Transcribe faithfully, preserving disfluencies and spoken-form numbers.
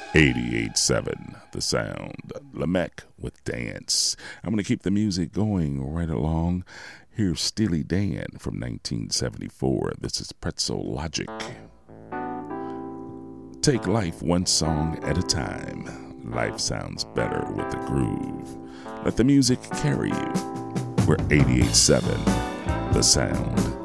eighty-eight point seven The Sound. Lamech with Dance. I'm going to keep the music going right along. Here's Steely Dan from nineteen seventy-four. This is Pretzel Logic. Take life one song at a time. Life sounds better with a groove. Let the music carry you. We're eighty-eight point seven The Sound.